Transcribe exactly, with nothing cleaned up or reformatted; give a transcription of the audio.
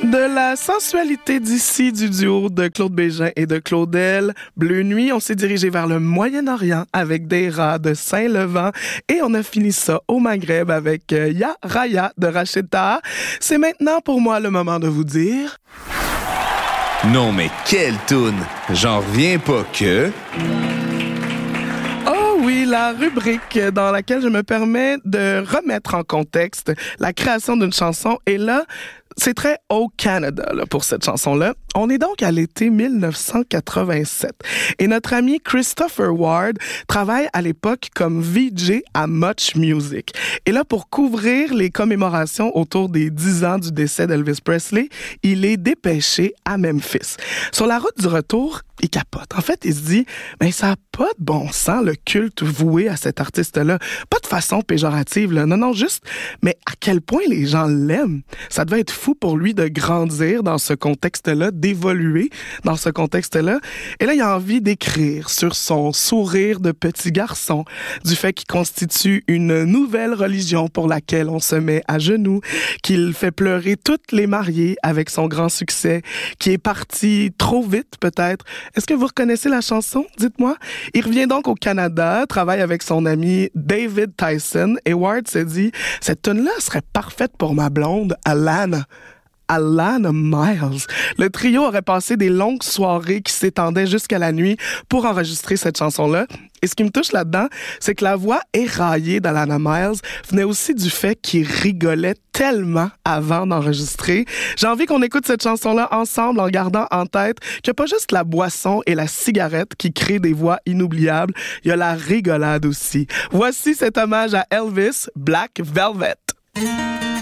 De la sensualité d'ici du duo de Claude Bégin et de Claudel, Bleu Nuit, on s'est dirigé vers le Moyen-Orient avec des rats de Saint-Levant et on a fini ça au Maghreb avec euh, Ya Raya de Rachid Taha. C'est maintenant pour moi le moment de vous dire... Non mais quelle toune! J'en reviens pas que... Oh oui, la rubrique dans laquelle je me permets de remettre en contexte la création d'une chanson. Et là, c'est très au Canada là, pour cette chanson-là. On est donc à l'été dix-neuf cent quatre-vingt-sept. Et notre ami Christopher Ward travaille à l'époque comme V J à Much Music. Et là, pour couvrir les commémorations autour des dix ans du décès d'Elvis Presley, il est dépêché à Memphis. Sur la route du retour, il capote. En fait, il se dit, ben ça n'a pas de bon sens, le culte voué à cet artiste-là. Pas de façon péjorative, là. Non, non, juste, mais à quel point les gens l'aiment. Ça devait être fou pour lui de grandir dans ce contexte-là, d'évoluer dans ce contexte-là. Et là, il a envie d'écrire sur son sourire de petit garçon, du fait qu'il constitue une nouvelle religion pour laquelle on se met à genoux, qu'il fait pleurer toutes les mariées avec son grand succès, qui est parti trop vite peut-être. Est-ce que vous reconnaissez la chanson? Dites-moi. Il revient donc au Canada, travaille avec son ami David Tyson, et Ward se dit, cette tune-là serait parfaite pour ma blonde, Alana. Alana Miles. Le trio aurait passé des longues soirées qui s'étendaient jusqu'à la nuit pour enregistrer cette chanson-là. Et ce qui me touche là-dedans, c'est que la voix éraillée d'Alana Miles venait aussi du fait qu'il rigolait tellement avant d'enregistrer. J'ai envie qu'on écoute cette chanson-là ensemble en gardant en tête qu'il n'y a pas juste la boisson et la cigarette qui créent des voix inoubliables, il y a la rigolade aussi. Voici cet hommage à Elvis, Black Velvet.